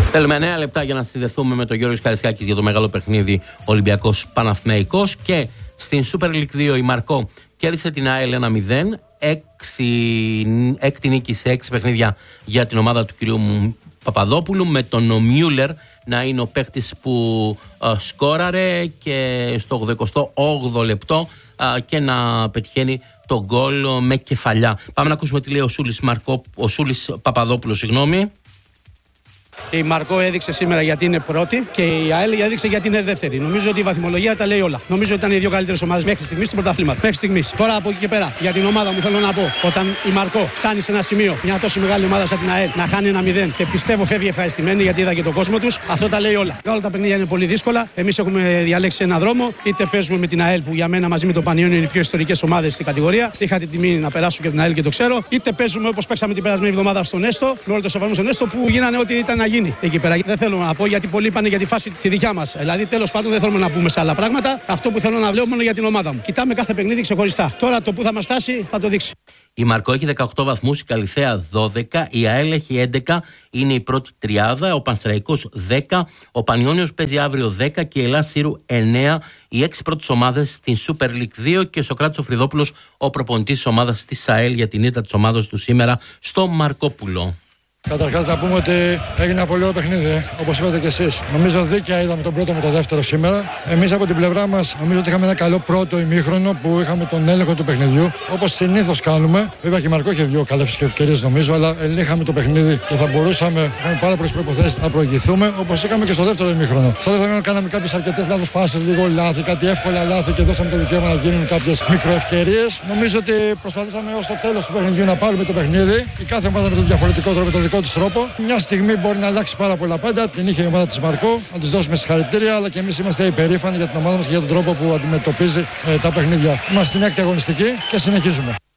Θέλουμε 9 λεπτά για να συνδεθούμε με τον Γιώργο Καρισκάκη για το μεγάλο παιχνίδι Ολυμπιακός Παναθηναϊκός. Και στην Super League 2 η Μαρκό κέρδισε την ΑΕΛ 1-0. Έκτη νίκη σε 6 παιχνίδια για την ομάδα του κυρίου Παπαδόπουλου, με τον Μιούλερ να είναι ο παίκτης που σκόραρε και στο 88ο λεπτό και να πετυχαίνει τον γκολ με κεφαλιά. Πάμε να ακούσουμε τι λέει ο Σούλης Παπαδόπουλος, συγγνώμη. Η Μαρκό έδειξε σήμερα γιατί είναι πρώτη και η ΑΕΛ έδειξε γιατί είναι δεύτερη. Νομίζω ότι η βαθμολογία τα λέει όλα. Νομίζω ότι ήταν οι δύο καλύτερες ομάδες μέχρι στιγμής του πρωταθλήματος. Μέχρι στιγμής. Τώρα από εκεί και πέρα, για την ομάδα μου θέλω να πω, όταν η Μαρκό φτάνει σε ένα σημείο, μια τόσο μεγάλη ομάδα σαν την ΑΕΛ, να χάνει 1-0 και πιστεύω φεύγει ευχαριστημένη γιατί είδα και τον κόσμο τους, αυτό τα λέει όλα. Όλα τα παιχνίδια είναι πολύ δύσκολα. Εμείς έχουμε διαλέξει ένα δρόμο. Είτε παίζουμε με την ΑΕΛ που για μένα μαζί με τον Πανιόνιο είναι οι πιο ιστορικές ομάδες στην κατηγορία. Είχα την τιμή να περάσω και την ΑΕΛ και το ξέρω. Είτε παίζουμε όπως παίξαμε την περασμένη εβδομάδα στον Έστω, με όλο το σεβασμό στον Έστω που γίνανε ό,τι ήταν να γίνει εκεί πέρα. Δεν θέλω να πω γιατί πολλοί είπαν για τη φάση τη δικιά μας. Δηλαδή, τέλος πάντων, δεν θέλουμε να πούμε σε άλλα πράγματα. Αυτό που θέλω να βλέπω μόνο για την ομάδα μου. Κοιτάμε κάθε παιχνίδι ξεχωριστά. Τώρα το που θα μας φτάσει θα το δείξει. Η Μαρκό έχει 18 βαθμούς, η Καλιθέα 12, η ΑΕΛ έχει 11, είναι η πρώτη τριάδα, ο Πανσεραϊκός 10, ο Πανιόνιος παίζει αύριο 10 και η Ελλάς Σύρου 9, οι 6 πρώτες ομάδες στην Super League 2 και ο Σοκράτης ο Φρυδόπουλος, ο προπονητής της ομάδας της ΑΕΛ για την ήττα της ομάδας του σήμερα στο Μαρκόπουλο. Καταρχάς να πούμε ότι έγινε ένα πολύ ωραίο παιχνίδι, όπως είπατε και εσείς. Νομίζω δίκαια είδαμε τον πρώτο με τον δεύτερο σήμερα. Εμείς από την πλευρά μας νομίζω ότι είχαμε ένα καλό πρώτο ημίχρονο που είχαμε τον έλεγχο του παιχνιδιού, όπως συνήθως κάνουμε. Βέβαια και η Μαρκό είχε δύο καλές ευκαιρίες νομίζω, αλλά ελέγχαμε το παιχνίδι και θα μπορούσαμε, είχαμε πάρα πολλές προϋποθέσεις να προηγηθούμε, όπως είχαμε και στο δεύτερο ημίχρονο. Στο δεύτερο κάναμε κάποιες αρκετές λάθος πάσες, λίγο λάθη, κάτι εύκολα λάθη και δώσαμε το δικαίωμα να γίνουν κάποιες μικροευκαιρίες. Νομίζω ότι προσπαθήσαμε ως το τέλος του παιχνιδιού να πάρουμε το παιχνίδι. Η κάθε ομάδα με τον διαφορετικό τρόπο, με τον δικό της τρόπο. Μια στιγμή μπορεί να αλλάξει πάρα πολλά πάντα. Την είχε η ομάδα της Μαρκό. Να της δώσουμε συγχαρητήρια, αλλά και εμείς είμαστε υπερήφανοι για την ομάδα μας και για τον τρόπο που αντιμετωπίζει τα παιχνίδια. Είμαστε στην έκτη αγωνιστική και συνεχίζουμε.